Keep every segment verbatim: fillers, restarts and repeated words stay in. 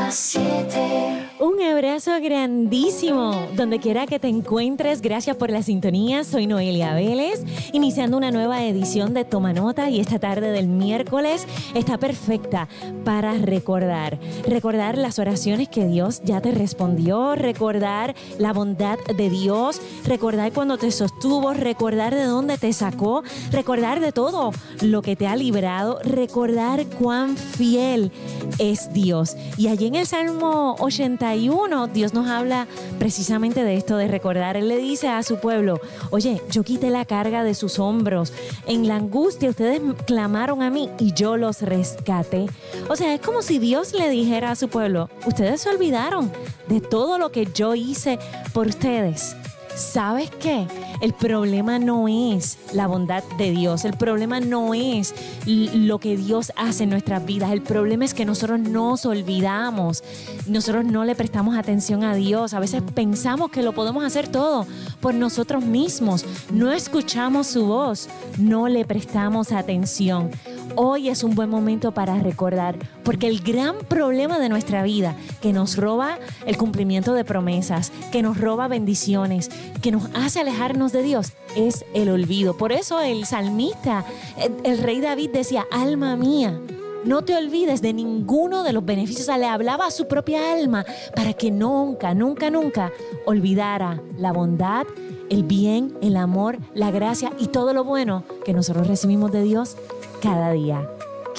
siete. Un abrazo grandísimo, donde quiera que te encuentres. Gracias por la sintonía. Soy Noelia Vélez, iniciando una nueva edición de Toma Nota, y esta tarde del miércoles está perfecta para recordar. Recordar las oraciones que Dios ya te respondió, recordar la bondad de Dios, recordar cuando te sostuvo, recordar de dónde te sacó, recordar de todo lo que te ha librado, recordar cuán fiel es Dios. Y allí en el Salmo ochenta y uno, Dios nos habla precisamente de esto, de recordar. Él le dice a su pueblo: oye, yo quité la carga de sus hombros. En la angustia ustedes clamaron a mí y yo los rescaté. O sea, es como si Dios le dijera a su pueblo: ustedes se olvidaron de todo lo que yo hice por ustedes. ¿Sabes qué? El problema no es la bondad de Dios. El problema no es lo que Dios hace en nuestras vidas. El problema es que nosotros nos olvidamos. Nosotros no le prestamos atención a Dios. A veces pensamos que lo podemos hacer todo por nosotros mismos. No escuchamos su voz. No le prestamos atención. Hoy es un buen momento para recordar, porque el gran problema de nuestra vida, que nos roba el cumplimiento de promesas, que nos roba bendiciones, que nos hace alejarnos de Dios, es el olvido. Por eso el salmista, el, el rey David decía: alma mía, no te olvides de ninguno de los beneficios. O sea, le hablaba a su propia alma para que nunca, nunca, nunca olvidara la bondad, el bien, el amor, la gracia y todo lo bueno que nosotros recibimos de Dios cada día.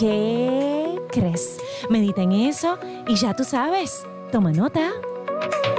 ¿Qué crees? Medita en eso y ya tú sabes, toma nota.